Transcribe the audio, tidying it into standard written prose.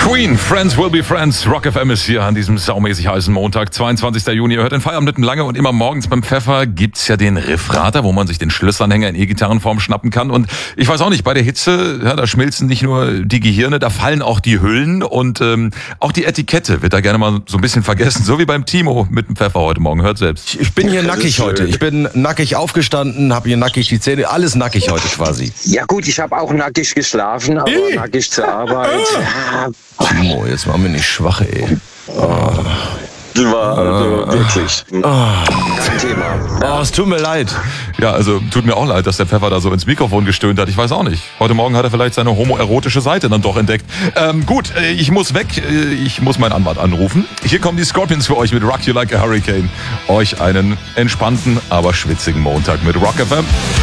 Queen, Friends will be friends. Rock FM ist hier an diesem saumäßig heißen Montag, 22. Juni. Ihr hört den Feierabend mitten lange und immer morgens beim Pfeffer gibt's ja den Riffrater, wo man sich den Schlüsselanhänger in E-Gitarrenform schnappen kann. Und ich weiß auch nicht, bei der Hitze, ja, da schmilzen nicht nur die Gehirne, da fallen auch die Hüllen und auch die Etikette wird da gerne mal so ein bisschen vergessen. So wie beim Timo mit dem Pfeffer heute Morgen. Hört selbst. Ich bin hier nackig heute. Ich bin nackig aufgestanden, habe hier nackig die Zähne, alles nackig heute quasi. Ja gut, ich habe auch nackig geschlafen, aber nackig zur Arbeit. Timo, jetzt machen wir nicht schwach, ey. Das war also wirklich kein Thema. Oh, es tut mir leid. Ja, also tut mir auch leid, dass der Pfeffer da so ins Mikrofon gestöhnt hat. Ich weiß auch nicht. Heute Morgen hat er vielleicht seine homoerotische Seite dann doch entdeckt. Gut, ich muss weg. Ich muss meinen Anwalt anrufen. Hier kommen die Scorpions für euch mit Rock You Like a Hurricane. Euch einen entspannten, aber schwitzigen Montag mit Rock FM.